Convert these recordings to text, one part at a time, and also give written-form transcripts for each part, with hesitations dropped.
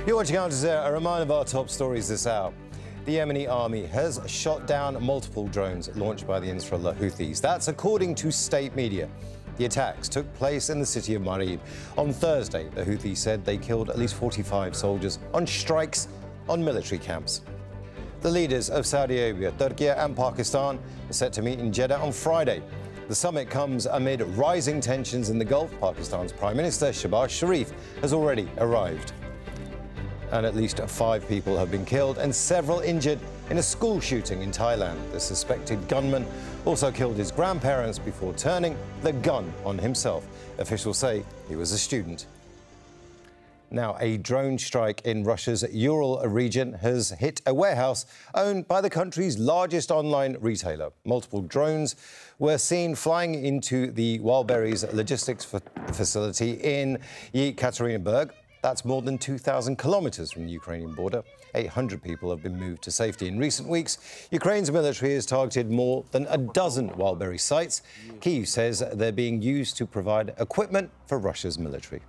You're watching Al Jazeera. A reminder of our top stories this hour. The Yemeni army has shot down multiple drones launched by the Ansarullah Houthis. That's according to state media. The attacks took place in the city of Marib. On Thursday, the Houthis said they killed at least 45 soldiers on strikes on military camps. The leaders of Saudi Arabia, Turkey and Pakistan are set to meet in Jeddah on Friday. The summit comes amid rising tensions in the Gulf. Pakistan's Prime Minister Shehbaz Sharif has already arrived. And at least 5 people have been killed and several injured in a school shooting in Thailand. The suspected gunman also killed his grandparents before turning the gun on himself. Officials say he was a student. Now, a drone strike in Russia's Ural region has hit a warehouse owned by the country's largest online retailer. Multiple drones were seen flying into the Wildberries logistics facility in Yekaterinburg. That's more than 2,000 kilometers from the Ukrainian border. 800 people have been moved to safety. In recent weeks, Ukraine's military has targeted more than a dozen Wildberries sites. Kyiv says they're being used to provide equipment for Russia's military.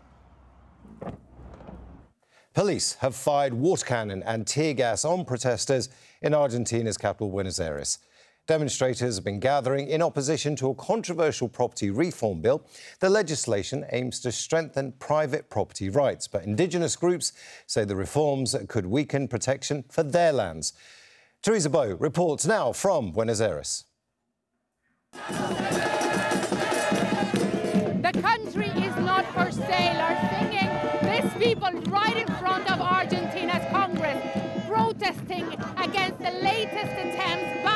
Police have fired water cannon and tear gas on protesters in Argentina's capital, Buenos Aires. Demonstrators have been gathering in opposition to a controversial property reform bill. The legislation aims to strengthen private property rights, but indigenous groups say the reforms could weaken protection for their lands. Teresa Bow reports now from Buenos Aires. The country is not for sale are singing these people right in front of Argentina's Congress, protesting against the latest attempts